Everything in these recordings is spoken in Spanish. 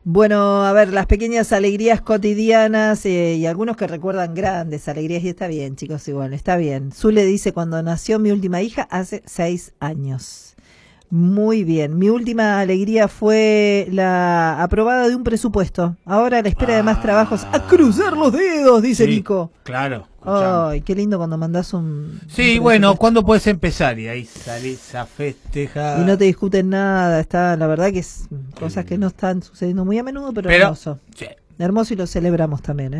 Bueno, a ver, las pequeñas alegrías cotidianas y algunos que recuerdan grandes alegrías, y está bien, chicos, igual, está bien. Zule dice, cuando nació mi última hija hace 6 años. Muy bien, mi última alegría fue la aprobada de un presupuesto. Ahora a la espera de más trabajos. ¡A cruzar los dedos!, dice sí, Nico. Claro. Ay, qué lindo cuando mandás un... Sí, un bueno, ¿cuándo puedes empezar? Y ahí salís a festejar. Y no te discuten nada, está, la verdad que es cosas que no están sucediendo muy a menudo, pero hermoso. Sí. Hermoso, y lo celebramos también,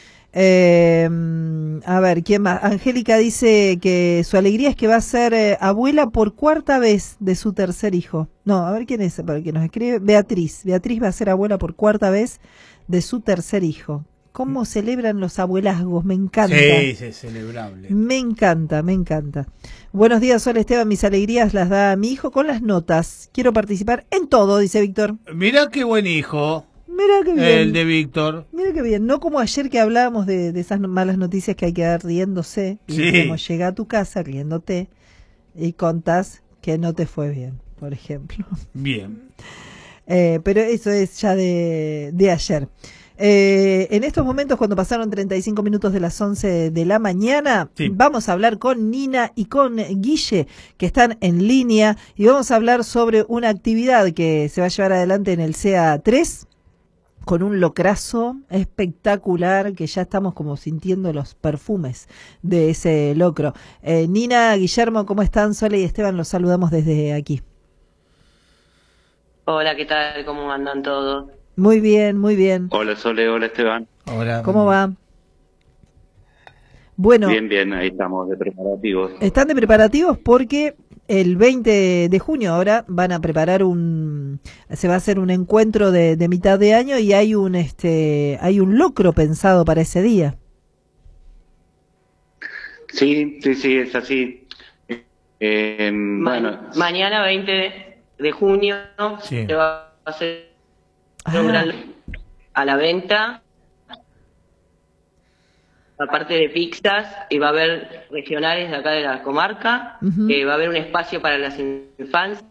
a ver, ¿quién más? Angélica dice que su alegría es que va a ser abuela por 4ª vez de su tercer hijo. No, a ver quién es, para que nos escribe. Beatriz. Beatriz va a ser abuela por 4ª vez de su tercer hijo. ¿Cómo celebran los abuelazgos? Me encanta. Sí, es celebrable. Me encanta, me encanta. Buenos días, Sol Esteban. Mis alegrías las da mi hijo con las notas. Quiero participar en todo, dice Víctor. Mirá qué buen hijo. Mira qué bien. El de Víctor. Mira qué bien. No como ayer que hablábamos de esas malas noticias que hay que dar riéndose. Sí. Y como llega a tu casa riéndote y contás que no te fue bien, por ejemplo. Bien. Pero eso es ya de ayer. En estos momentos, cuando pasaron 35 minutos de las 11 de la mañana, sí, vamos a hablar con Nina y con Guille, que están en línea, y vamos a hablar sobre una actividad que se va a llevar adelante en el CEA 3, con un locrazo espectacular, que ya estamos como sintiendo los perfumes de ese locro. Nina, Guillermo, ¿cómo están? Sole y Esteban, los saludamos desde aquí. Hola, ¿qué tal? ¿Cómo andan todos? Muy bien, muy bien. Hola Sole, hola Esteban. Hola. ¿Cómo va? Bueno. Bien, bien, ahí estamos de preparativos. Están de preparativos porque el 20 de junio ahora van a preparar se va a hacer un encuentro de mitad de año, y hay un locro pensado para ese día. Sí, es así. Bueno. Mañana 20 de junio sí, se va a hacer un gran a la venta, aparte de pizzas, y va a haber regionales de acá de la comarca, va a haber un espacio para las infancias,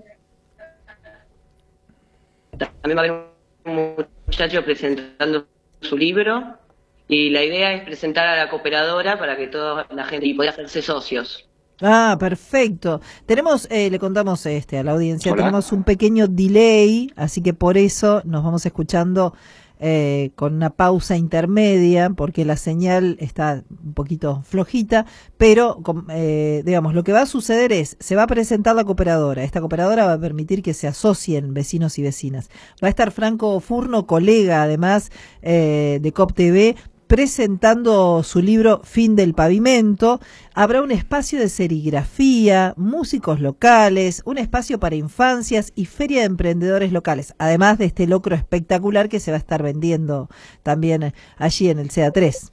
también va a haber un muchacho presentando su libro, y la idea es presentar a la cooperadora para que toda la gente pueda hacerse socios. Ah, perfecto. Tenemos, le contamos a la audiencia, Hola. Tenemos un pequeño delay, así que por eso nos vamos escuchando con una pausa intermedia, porque la señal está un poquito flojita, pero digamos, lo que va a suceder es, se va a presentar la cooperadora. Esta cooperadora va a permitir que se asocien vecinos y vecinas. Va a estar Franco Furno, colega además de COP TV, presentando su libro Fin del Pavimento. Habrá un espacio de serigrafía, músicos locales, un espacio para infancias y feria de emprendedores locales, además de este locro espectacular que se va a estar vendiendo también allí en el CEA 3.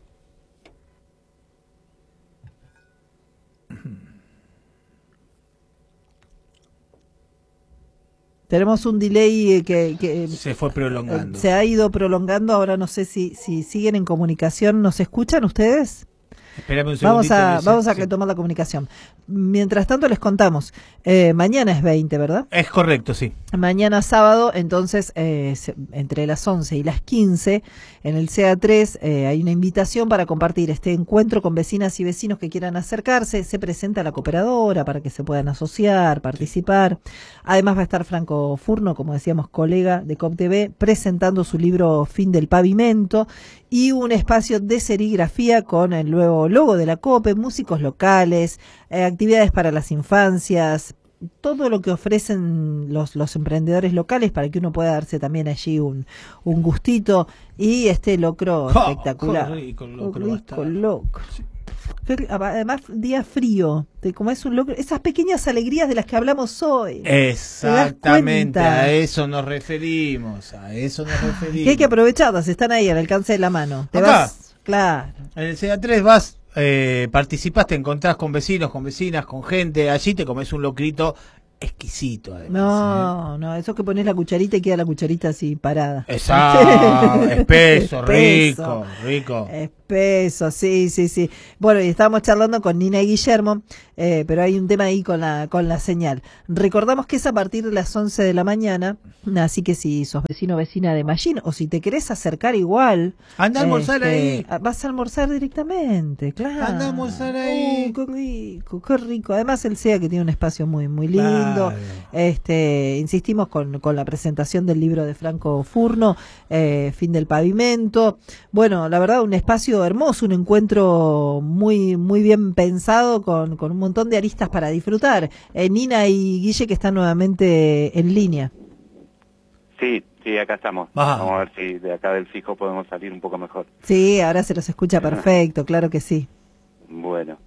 Tenemos un delay que se fue prolongando. Se ha ido prolongando. Ahora no sé si siguen en comunicación. ¿Nos escuchan ustedes? Espérame un segundito. Vamos a retomar la comunicación. Mientras tanto les contamos. Mañana es 20, ¿verdad? Es correcto, sí. Mañana sábado, entonces, entre las 11 y las 15, en el CEA 3 hay una invitación para compartir este encuentro con vecinas y vecinos que quieran acercarse. Se presenta la cooperadora para que se puedan asociar, participar. Además va a estar Franco Furno, como decíamos, colega de COP TV, presentando su libro Fin del Pavimento, y un espacio de serigrafía con el nuevo logo de la COPE, músicos locales, actividades para las infancias, todo lo que ofrecen los emprendedores locales para que uno pueda darse también allí un gustito, y este locro espectacular. Rico, locro. Sí. Además, día frío, como es un locro, esas pequeñas alegrías de las que hablamos hoy. Exactamente, a eso nos referimos, Que hay que aprovecharlas, están ahí al alcance de la mano. Te Acá, vas, claro. En el CEA 3 vas, participás, te encontrás con vecinos, con vecinas, con gente, allí te comes un locrito exquisito, además. No, eso que pones la cucharita y queda la cucharita así parada. Exacto, espeso, rico. pesos, sí, sí, sí. Bueno, y estábamos charlando con Nina y Guillermo, pero hay un tema ahí con la señal. Recordamos que es a partir de las 11 de la mañana, así que si sos vecino o vecina de Mallín, o si te querés acercar igual... Anda a almorzar ahí. Vas a almorzar directamente, claro. Anda a almorzar ahí. Qué rico, qué rico. Además el SEA que tiene un espacio muy, muy lindo. Claro. Insistimos con la presentación del libro de Franco Furno, Fin del Pavimento. Bueno, la verdad un espacio hermoso, un encuentro muy muy bien pensado con un montón de aristas para disfrutar. Nina y Guille que están nuevamente en línea. Sí, sí, acá estamos. Vamos a ver si de acá del fijo podemos salir un poco mejor. Sí, ahora se los escucha perfecto, claro que sí. Bueno,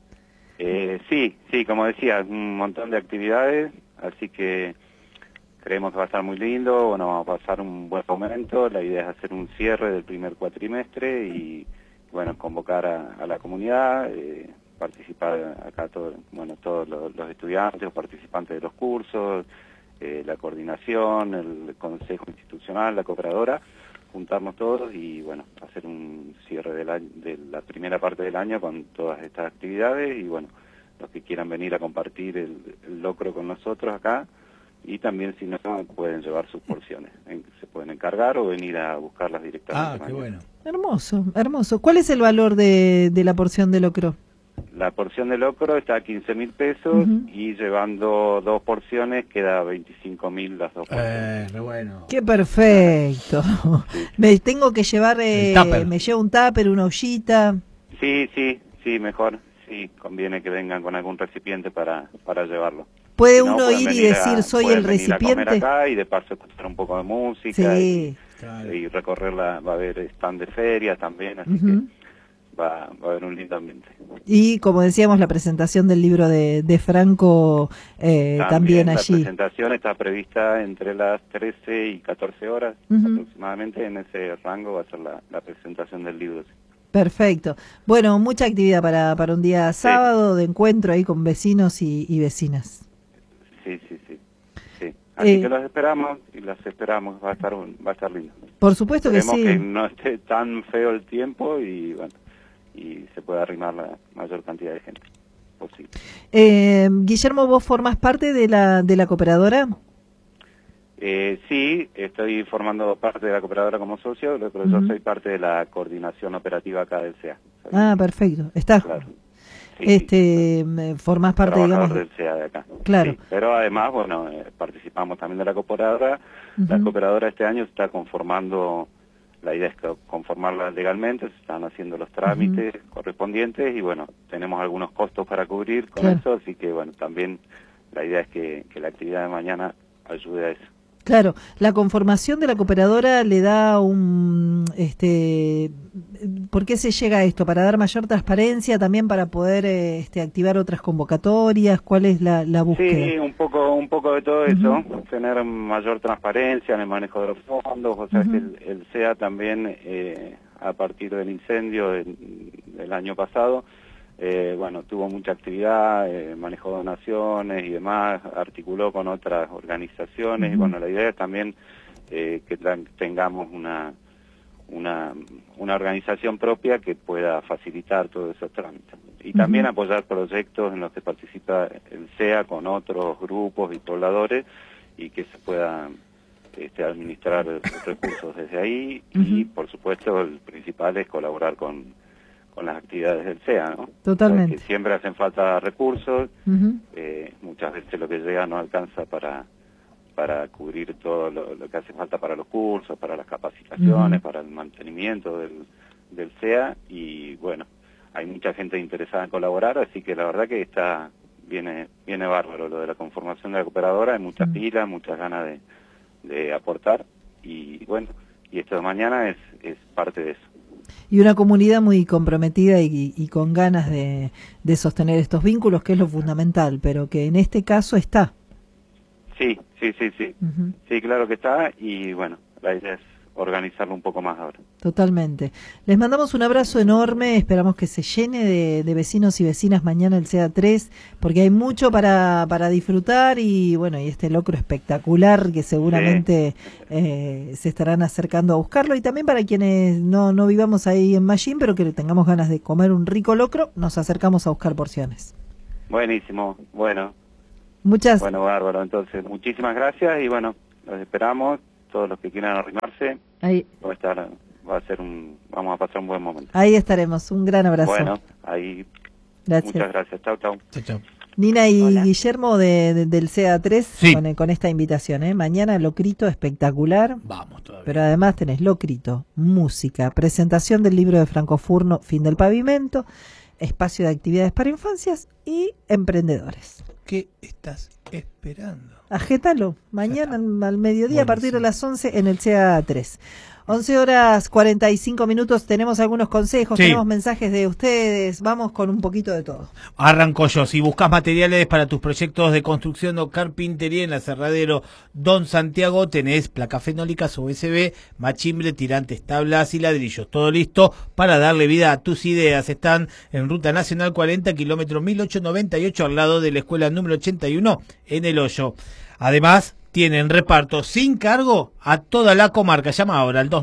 sí, como decía, un montón de actividades, así que creemos que va a estar muy lindo, bueno, vamos a pasar un buen momento, la idea es hacer un cierre del primer cuatrimestre y, bueno, convocar a la comunidad, participar acá todos los estudiantes o participantes de los cursos, la coordinación, el consejo institucional, la cooperadora, juntarnos todos y, bueno, hacer un cierre de la primera parte del año con todas estas actividades y, bueno, los que quieran venir a compartir el locro con nosotros acá y también si no pueden llevar sus porciones, se pueden encargar o venir a buscarlas directamente. Qué bueno. Hermoso, hermoso. ¿Cuál es el valor de la porción de locro? La porción de locro está a 15.000 pesos y llevando 2 porciones queda 25.000 las 2 porciones. Bueno. ¡Qué perfecto! Sí. Me tengo que llevar, me llevo un tupper, una ollita. Sí, mejor. Sí, conviene que vengan con algún recipiente para llevarlo. ¿Puede Si no, uno pueden ir y venir soy el pueden venir recipiente? a comer acá y de paso escuchar un poco de música Sí. y recorrer va a haber stand de feria también, así que va a haber un lindo ambiente. Y como decíamos, la presentación del libro de Franco también allí. La presentación está prevista entre las 13 y 14 horas aproximadamente, en ese rango va a ser la presentación del libro. Sí. Perfecto. Bueno, mucha actividad para un día sábado de encuentro ahí con vecinos y vecinas. Sí. Así que los esperamos y las esperamos, va a estar lindo. Por supuesto que sí. Esperemos que no esté tan feo el tiempo y bueno, y se pueda arrimar la mayor cantidad de gente posible. Guillermo, ¿vos formás parte de la cooperadora? Sí, estoy formando parte de la cooperadora como socio, pero yo soy parte de la coordinación operativa acá del SEA. Perfecto. Estás. Claro. Formás parte, digamos, del SEA de acá. Claro. Sí, pero además, bueno, participamos también de la cooperadora. La cooperadora este año está conformando, la idea es conformarla legalmente, se están haciendo los trámites correspondientes y bueno, tenemos algunos costos para cubrir con eso, así que bueno, también la idea es que la actividad de mañana ayude a eso. Claro, la conformación de la cooperadora le da ¿por qué se llega a esto? ¿Para dar mayor transparencia, también para poder activar otras convocatorias? ¿Cuál es la búsqueda? Sí, un poco de todo eso, tener mayor transparencia en el manejo de los fondos, o sea que el SEA también, a partir del incendio del año pasado, bueno, tuvo mucha actividad, manejó donaciones y demás, articuló con otras organizaciones y bueno, la idea es también que tengamos una organización propia que pueda facilitar todos esos trámites y también apoyar proyectos en los que participa el SEA con otros grupos y pobladores y que se puedan administrar recursos desde ahí y por supuesto el principal es colaborar con las actividades del SEA, ¿no? Totalmente. Porque siempre hacen falta recursos, muchas veces lo que llega no alcanza para cubrir todo lo que hace falta para los cursos, para las capacitaciones, para el mantenimiento del SEA y bueno, hay mucha gente interesada en colaborar, así que la verdad que viene bárbaro lo de la conformación de la cooperadora, hay muchas pilas, muchas ganas de aportar y bueno, y esto de mañana es parte de eso. Y una comunidad muy comprometida y con ganas de sostener estos vínculos, que es lo fundamental, pero que en este caso está. Sí. Sí, claro que está y bueno, la idea es organizarlo un poco más ahora. Totalmente. Les mandamos un abrazo enorme, esperamos que se llene de vecinos y vecinas mañana el CA3, porque hay mucho para disfrutar y bueno, y este locro espectacular que seguramente se estarán acercando a buscarlo, y también para quienes no vivamos ahí en Mallín, pero que tengamos ganas de comer un rico locro, nos acercamos a buscar porciones. Buenísimo, bueno, bárbaro, entonces muchísimas gracias y bueno, los esperamos, todos los que quieran arrimarse. Ahí. Vamos a pasar un buen momento. Ahí estaremos, un gran abrazo. Bueno, ahí. Gracias. Muchas gracias. Chau, chau. Chau, chau. Nina y Hola. Guillermo del CA3 Sí. con esta invitación. Mañana locrito espectacular, Vamos todavía. pero además tenés locrito, música, presentación del libro de Franco Furno, Fin del Pavimento, espacio de actividades para infancias y emprendedores. ¿Qué estás esperando? Agétalo, mañana al mediodía a partir de Buenísimo. las 11 en el CA3. 11:45, tenemos algunos consejos, Sí. tenemos mensajes de ustedes, vamos con un poquito de todo. Arranco yo. Si buscas materiales para tus proyectos de construcción o carpintería en Aserradero Don Santiago, tenés placas fenólicas USB, machimbre, tirantes, tablas y ladrillos. Todo listo para darle vida a tus ideas. Están en Ruta Nacional 40, kilómetro 1898, al lado de la escuela número 81, en El Hoyo. Además, tienen reparto sin cargo a toda la comarca. Llama ahora al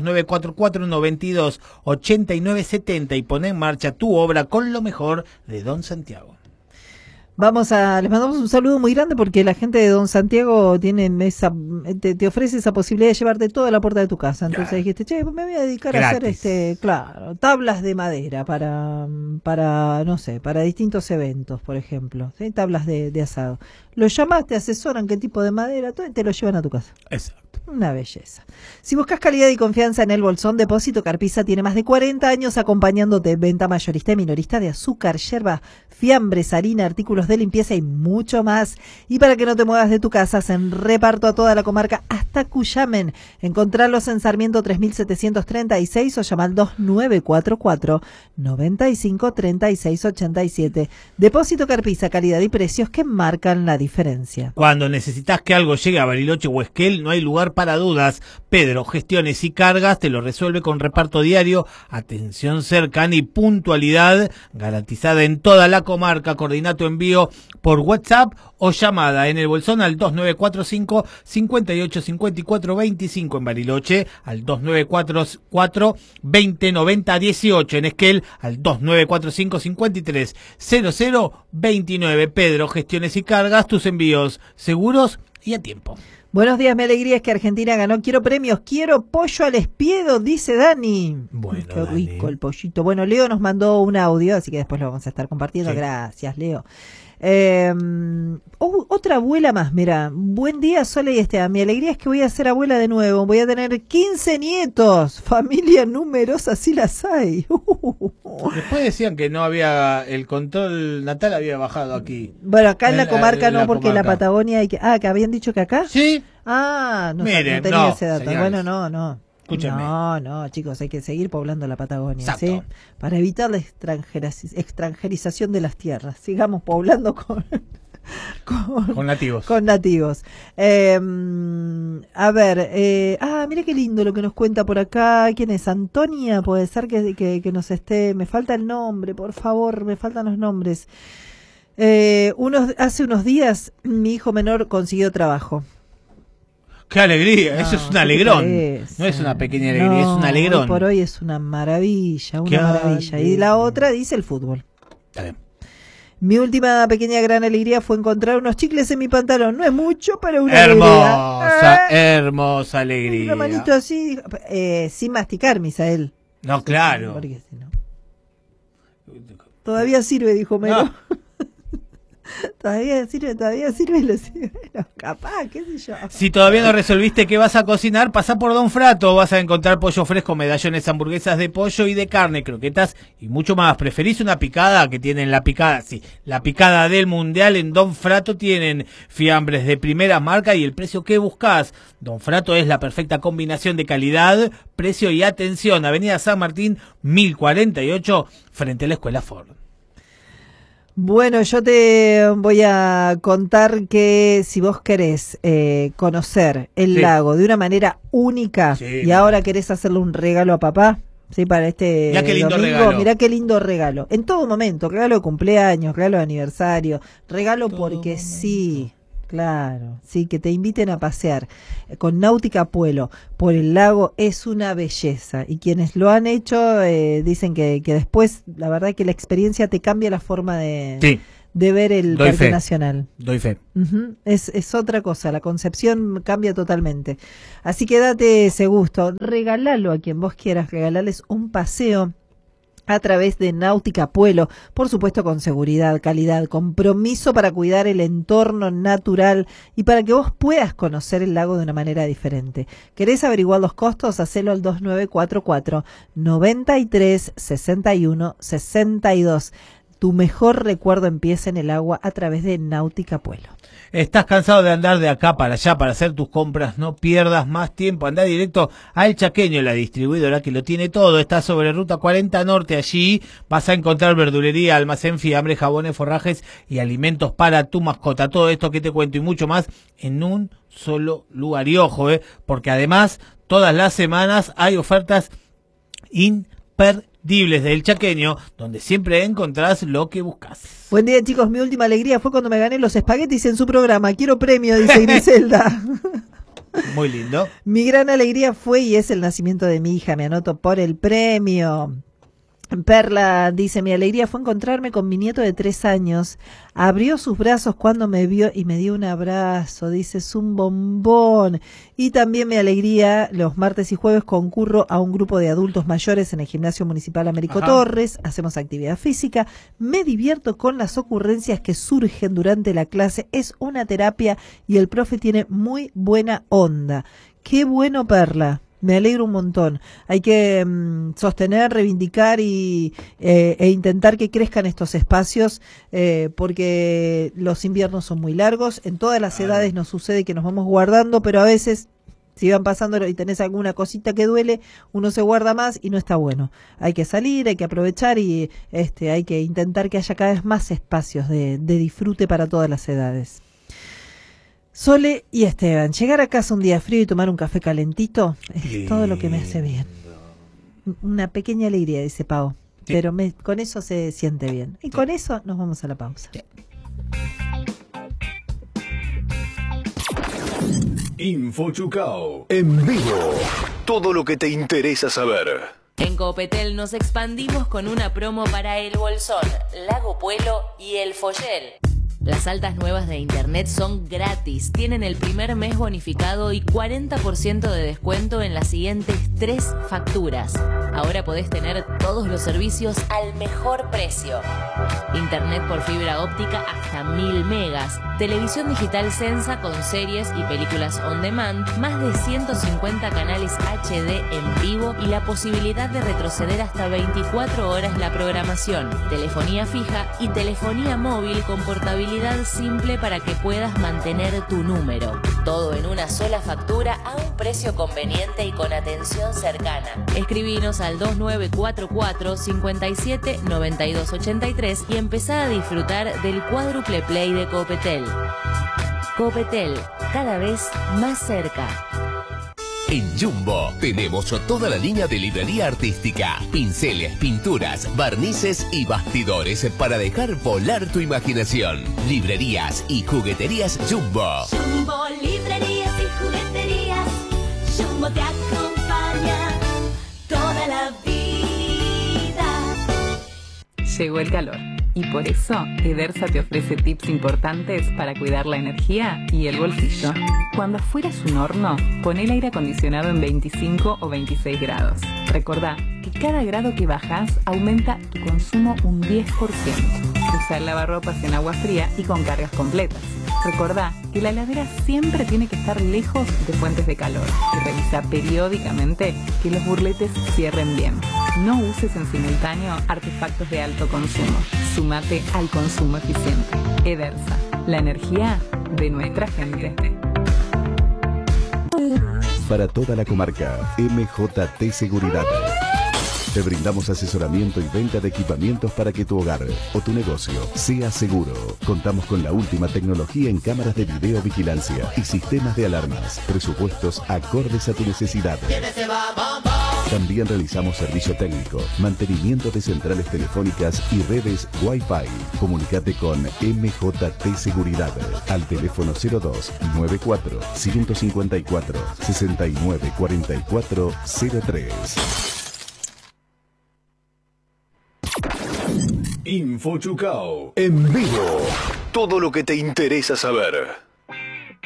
2944-92-8970 y pone en marcha tu obra con lo mejor de Don Santiago. Les mandamos un saludo muy grande porque la gente de Don Santiago te ofrece esa posibilidad de llevarte toda la puerta de tu casa. Entonces Claro. dijiste, che, me voy a dedicar Gratis. a hacer tablas de madera para no sé, para distintos eventos, por ejemplo, ¿sí? Tablas de asado. Los llamás, te asesoran qué tipo de madera, todo, y te lo llevan a tu casa. Exacto. Una belleza. Si buscas calidad y confianza en el Bolsón, Depósito Carpisa tiene más de 40 años acompañándote. Venta mayorista y minorista de azúcar, yerba, fiambres, harina, artículos de limpieza y mucho más. Y para que no te muevas de tu casa, hacen reparto a toda la comarca hasta Cuyamen. Encontrarlos en Sarmiento 3736 o llama al 2944-953687. Depósito Carpisa, calidad y precios que marcan la diferencia. Cuando necesitas que algo llegue a Bariloche o Esquel, no hay lugar para dudas. Pedro, Gestiones y Cargas te lo resuelve con reparto diario, atención cercana y puntualidad garantizada en toda la comarca. Coordina tu envío por WhatsApp o llamada en el Bolsón al 2945-585425, en Bariloche al 2944-2090-18, en Esquel al 2945-530029. Pedro, Gestiones y Cargas, tus envíos seguros y a tiempo. Buenos días, mi alegría es que Argentina ganó. Quiero premios, quiero pollo al espiedo, dice Dani. Bueno, qué rico Dani. el pollito. Bueno, Leo nos mandó un audio, así que después lo vamos a estar compartiendo. Sí. Gracias, Leo. Otra abuela más, mira. Buen día, Sole y Esteban. Mi alegría es que voy a ser abuela de nuevo. Voy a tener 15 nietos. Familia numerosa, sí las hay. Después decían que no había, el control natal había bajado aquí. Bueno, acá en la comarca no, la porque en la comarca. Patagonia hay que... Ah, que habían dicho que acá. Sí, No, Miren, no tenía no, ese dato. señores. Bueno, no. Escúchenme. No, chicos, hay que seguir poblando la Patagonia, Exacto. ¿sí? Para evitar la extranjerización de las tierras. Sigamos poblando con nativos. con nativos. A ver, mira qué lindo lo que nos cuenta por acá. ¿Quién es? Antonia, puede ser que nos esté... Me falta el nombre, por favor, me faltan los nombres. Hace unos días mi hijo menor consiguió trabajo. ¡Qué alegría! Eso No, es un ¿qué te alegrón. parece? No es una pequeña alegría, es un alegrón. Hoy por hoy es una maravilla, Qué una maravilla. Y la otra dice el fútbol. Está bien. Mi última pequeña gran alegría fue encontrar unos chicles en mi pantalón. No es mucho, pero una Hermosa, alegría. hermosa alegría. Una manito así, sin masticar, Misael. No, claro. Porque si no. Todavía sirve, dijo Mero. No. Todavía sirve. Bueno, capaz, qué sé yo. Si todavía no resolviste qué vas a cocinar, pasá por Don Frato. Vas a encontrar pollo fresco, medallones, hamburguesas de pollo y de carne, croquetas y mucho más. ¿Preferís una picada? Que tienen la picada, sí, la picada del Mundial. En Don Frato tienen fiambres de primera marca y el precio que buscás. Don Frato es la perfecta combinación de calidad, precio y atención. Avenida San Martín, 1048, frente a la Escuela Ford. Bueno, yo te voy a contar que si vos querés conocer el lago de una manera única y ahora querés hacerle un regalo a papá, sí, para este mirá qué lindo domingo, regalo. mirá qué lindo regalo. En todo momento, regalo de cumpleaños, regalo de aniversario, regalo todo porque momento. sí. Claro, sí, que te inviten a pasear con Náutica Puelo por el lago es una belleza y quienes lo han hecho dicen que después, la verdad que la experiencia te cambia la forma de ver el Doy Parque fe. Nacional. Doy fe. Es otra cosa, la concepción cambia totalmente. Así que date ese gusto, regalalo a quien vos quieras, regalarles un paseo a través de Náutica Puelo, por supuesto con seguridad, calidad, compromiso para cuidar el entorno natural y para que vos puedas conocer el lago de una manera diferente. ¿Querés averiguar los costos? Hacelo al 2944 93 61 62. Tu mejor recuerdo empieza en el agua a través de Náutica Puelo. ¿Estás cansado de andar de acá para allá para hacer tus compras? No pierdas más tiempo. Andá directo a El Chaqueño, la distribuidora que lo tiene todo. Está sobre Ruta 40 Norte. Allí vas a encontrar verdulería, almacén, fiambre, jabones, forrajes y alimentos para tu mascota. Todo esto que te cuento y mucho más en un solo lugar. Y ojo, porque además todas las semanas hay ofertas imperdibles del Chaqueño, donde siempre encontrás lo que buscas. Buen día, chicos. Mi última alegría fue cuando me gané los espaguetis en su programa. Quiero premio, dice Griselda. Muy lindo. Mi gran alegría fue y es el nacimiento de mi hija. Me anoto por el premio. Perla dice, mi alegría fue encontrarme con mi nieto de 3 años. Abrió sus brazos cuando me vio y me dio un abrazo. Dice, es un bombón. Y también mi alegría, los martes y jueves concurro a un grupo de adultos mayores en el Gimnasio Municipal Américo Torres. Hacemos actividad física. Me divierto con las ocurrencias que surgen durante la clase. Es una terapia y el profe tiene muy buena onda. Qué bueno, Perla. Me alegro un montón. Hay que sostener, reivindicar e intentar que crezcan estos espacios porque los inviernos son muy largos. En todas las edades nos sucede que nos vamos guardando, pero a veces si van pasando y tenés alguna cosita que duele, uno se guarda más y no está bueno. Hay que salir, hay que aprovechar y hay que intentar que haya cada vez más espacios de disfrute para todas las edades. Sole y Esteban, llegar a casa un día frío y tomar un café calentito es todo lo que me hace bien. Una pequeña alegría, dice Pau, pero con eso se siente bien. Y con eso nos vamos a la pausa. Info Chucao, en vivo. Todo lo que te interesa saber. En Copetel nos expandimos con una promo para El Bolsón, Lago Puelo y El Follel. Las altas nuevas de internet son gratis, tienen el primer mes bonificado y 40% de descuento en las siguientes 3 facturas. Ahora podés tener todos los servicios al mejor precio. Internet por fibra óptica hasta 1000 megas, televisión digital Sensa con series y películas on demand, más de 150 canales HD en vivo y la posibilidad de retroceder hasta 24 horas la programación, telefonía fija y telefonía móvil con portabilidad simple para que puedas mantener tu número. Todo en una sola factura a un precio conveniente y con atención cercana. Escribinos al 2944 57 92 83 y empezá a disfrutar del cuádruple play de Copetel. Copetel, cada vez más cerca. En Jumbo tenemos toda la línea de librería artística, pinceles, pinturas, barnices y bastidores para dejar volar tu imaginación. Librerías y jugueterías Jumbo. Jumbo, librerías y jugueterías. Jumbo te acompaña toda la vida. Llegó el calor. Y por eso, Edersa te ofrece tips importantes para cuidar la energía y el bolsillo. Cuando afuera es un horno, pon el aire acondicionado en 25 o 26 grados. Recordá que cada grado que bajas aumenta tu consumo un 10%. Usa el lavarropas en agua fría y con cargas completas. Recordá que la heladera siempre tiene que estar lejos de fuentes de calor y revisa periódicamente que los burletes cierren bien. No uses en simultáneo artefactos de alto consumo. Súmate al consumo eficiente. Edersa, la energía de nuestra gente. Para toda la comarca, MJT Seguridad. Te brindamos asesoramiento y venta de equipamientos para que tu hogar o tu negocio sea seguro. Contamos con la última tecnología en cámaras de videovigilancia y sistemas de alarmas. Presupuestos acordes a tu necesidad. También realizamos servicio técnico, mantenimiento de centrales telefónicas y redes Wi-Fi. Comunicate con MJT Seguridad al teléfono 02 94 154 69 44 03. Info Chucao en vivo. Todo lo que te interesa saber.